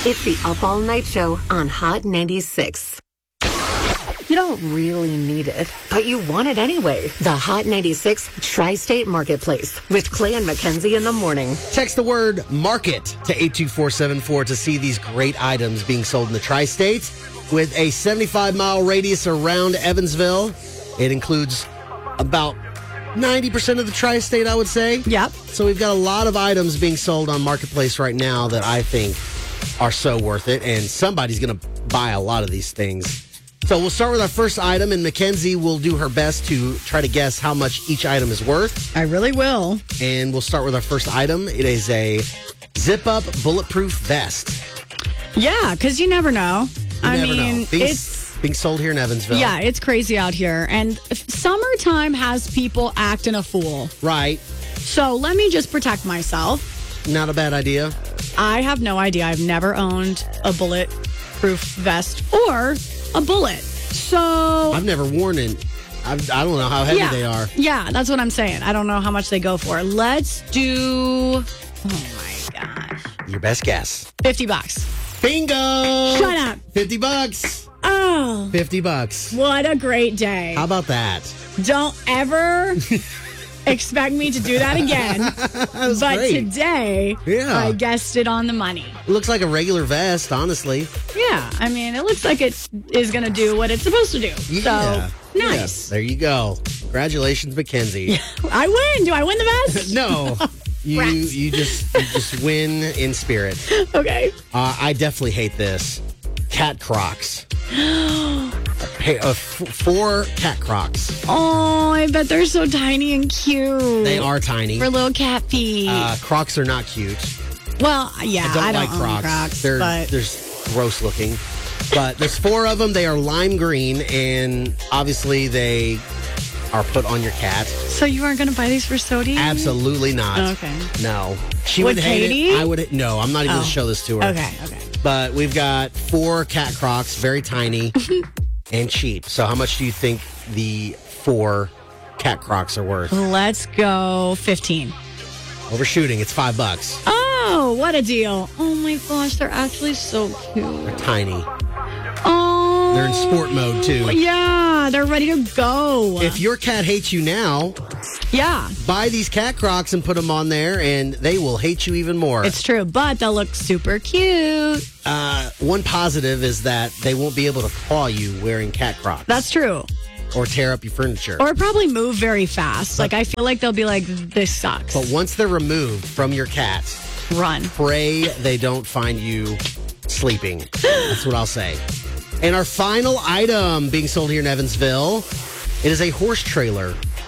It's the Up All Night Show on Hot 96. You don't really need it, but you want it anyway. The Hot 96 Tri-State Marketplace with Clay and Mackenzie in the morning. Text the word market to 82474 to see these great items being sold in the Tri-State. With a 75-mile radius around Evansville, it includes about 90% of the Tri-State, I would say. Yep. So we've got a lot of items being sold on Marketplace right now that I think are so worth it, and somebody's going to buy a lot of these things. So we'll start with our first item, and Mackenzie will do her best to try to guess how much each item is worth. I really will. And we'll start with our first item. It is a zip-up bulletproof vest. Yeah, because you never know. You never know. It's being sold here in Evansville. Yeah, it's crazy out here. And summertime has people acting a fool. Right. So let me just protect myself. Not a bad idea. I have no idea. I've never owned a bulletproof vest or a bullet. So I've never worn it. I don't know how heavy they are. Yeah, that's what I'm saying. I don't know how much they go for. Let's do, oh my gosh, Your best guess. $50. Bingo! Shut up. $50. Oh, $50. what a great day. How about that? Don't ever expect me to do that again. But great. Today, Yeah. I guessed it on the money. It looks like a regular vest, honestly. Yeah, I mean, it looks like it is going to do what it's supposed to do. Yeah. So, nice. Yeah. There you go. Congratulations, Mackenzie. I win. Do I win the vest? No. You just win in spirit. Okay. I definitely hate this. Cat Crocs. 4 cat Crocs. Oh, I bet they're so tiny and cute. They are tiny. For little cat feet. Crocs are not cute. Well, yeah, I don't like own Crocs. They're but just gross looking. But there's 4 of them. They are lime green, and obviously they are put on your cat. So you aren't going to buy these for Sodi? Absolutely not. Okay. No. She Would would hate Katie? it. I would. No, I'm not even going to show this to her. Okay. But we've got 4 cat Crocs, very tiny and cheap. So how much do you think the 4 cat Crocs are worth? Let's go 15. Overshooting. It's $5. Oh, what a deal. Oh my gosh, they're actually so cute. They're tiny. Oh. They're in sport mode too. Yeah, they're ready to go. If your cat hates you now, yeah, buy these cat Crocs and put them on there, and they will hate you even more. it's true, but they'll look super cute. One positive is that they won't be able to claw you wearing cat Crocs. That's true. Or tear up your furniture. Or probably move very fast. Like, I feel like they'll be like, this sucks. But once they're removed from your cat, Run. pray they don't find you sleeping. That's what I'll say. And our final item being sold here in Evansville, it is a horse trailer.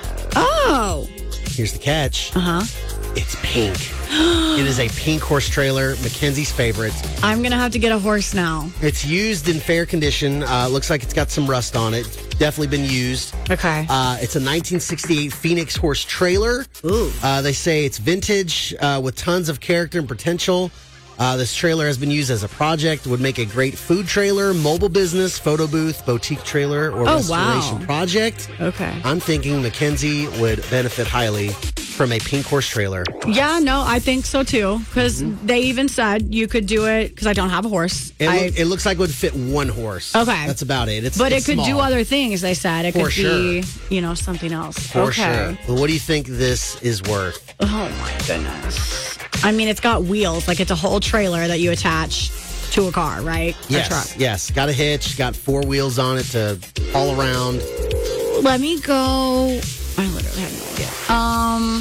Oh. Here's the catch. Uh-huh. It's pink. It is a pink horse trailer, Mackenzie's favorite. I'm going to have to get a horse now. It's used in fair condition. Looks like it's got some rust on it. Definitely been used. Okay. It's a 1968 Phoenix horse trailer. Ooh. They say it's vintage with tons of character and potential. This trailer has been used as a project, would make a great food trailer, mobile business, photo booth, boutique trailer, or restoration project. Okay. I'm thinking Mackenzie would benefit highly from a pink horse trailer. Yeah, no, I think so too. Because they even said you could do it, because I don't have a horse. It looks like it would fit 1 horse. Okay. That's about it. But it's it could do small. other things, they said. It For could be, something else. For sure. Well, what do you think this is worth? Oh, my goodness. I mean, it's got wheels. Like, it's a whole trailer that you attach to a car, right? Yes. A truck. Yes. Got a hitch, got 4 wheels on it to haul around. Let me go. I literally have no idea.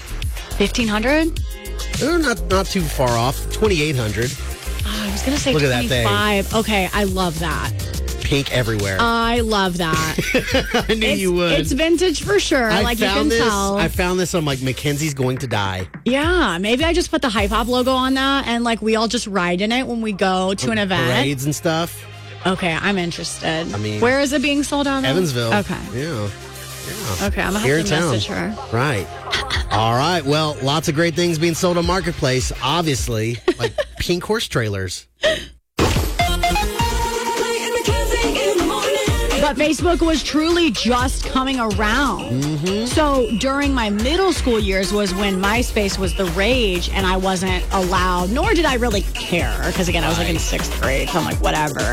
1,500? Not too far off. 2,800. I was going to say Look at that thing. 25. Okay, I love that. Pink everywhere. I love that. I knew you would. It's vintage for sure. You can tell. I found this. I'm like, Mackenzie's going to die. Yeah, maybe I just put the Hype Hop logo on that, and we all just ride in it when we go to an event. Parades and stuff. Okay, I'm interested. I mean, where is it being sold out? Evansville. Okay. Yeah. Okay, I'm gonna Here have to in town. message her. Right. All right. Well, lots of great things being sold on Marketplace. Obviously, like pink horse trailers. But Facebook was truly just coming around. So during my middle school years was when MySpace was the rage, and I wasn't allowed, nor did I really care. Because again, I was like in 6th grade, so I'm like, whatever.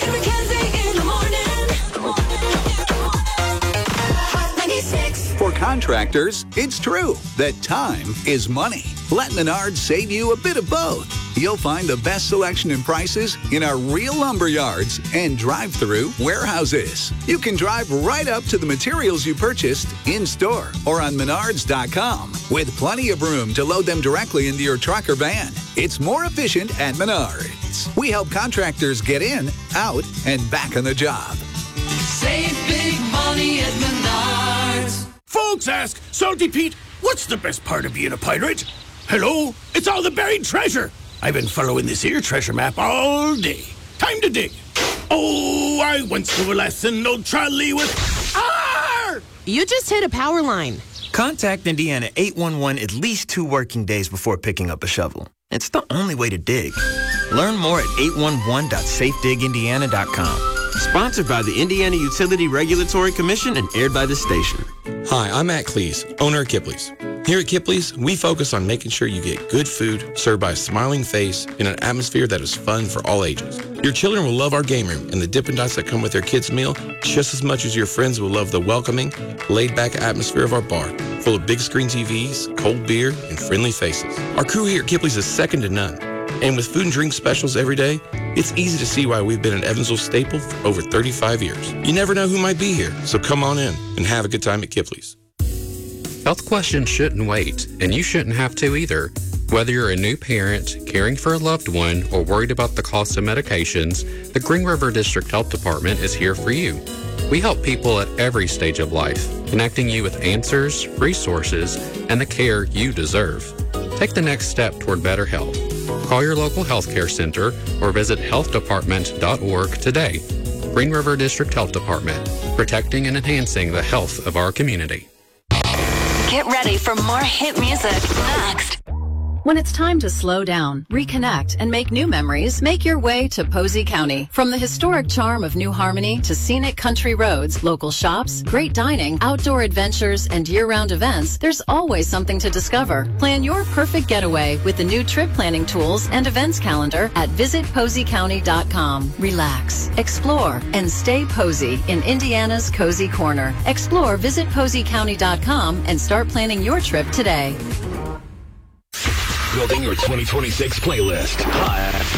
For contractors, it's true that time is money. Let Menards save you a bit of both. You'll find the best selection and prices in our real lumber yards and drive-through warehouses. You can drive right up to the materials you purchased in-store or on Menards.com with plenty of room to load them directly into your truck or van. It's more efficient at Menards. We help contractors get in, out, and back on the job. Save big money at Menards. Folks ask, Salty Pete, what's the best part of being a pirate? Hello, it's all the buried treasure. I've been following this here treasure map all day. Time to dig. Oh, I once knew a lesson, old trolley with... Arr! You just hit a power line. Contact Indiana 811 at least 2 working days before picking up a shovel. It's the only way to dig. Learn more at 811.safedigindiana.com. Sponsored by the Indiana Utility Regulatory Commission and aired by the station. Hi, I'm Matt Cleese, owner of Kipley's. Here at Kipley's, we focus on making sure you get good food served by a smiling face in an atmosphere that is fun for all ages. Your children will love our game room and the Dippin' Dots that come with their kids' meal just as much as your friends will love the welcoming, laid-back atmosphere of our bar, full of big screen TVs, cold beer, and friendly faces. Our crew here at Kipley's is second to none. And with food and drink specials every day, it's easy to see why we've been an Evansville staple for over 35 years. You never know who might be here, so come on in and have a good time at Kipley's. Health questions shouldn't wait, and you shouldn't have to either. Whether you're a new parent, caring for a loved one, or worried about the cost of medications, the Green River District Health Department is here for you. We help people at every stage of life, connecting you with answers, resources, and the care you deserve. Take the next step toward better health. Call your local healthcare center or visit healthdepartment.org today. Green River District Health Department, protecting and enhancing the health of our community. Get ready for more hit music next. When it's time to slow down, reconnect, and make new memories, make your way to Posey County. From the historic charm of New Harmony to scenic country roads, local shops, great dining, outdoor adventures, and year-round events, there's always something to discover. Plan your perfect getaway with the new trip planning tools and events calendar at visitposeycounty.com. Relax, explore, and stay Posey in Indiana's Cozy Corner. Explore visitposeycounty.com and start planning your trip today. Building your 2026 playlist. Hi.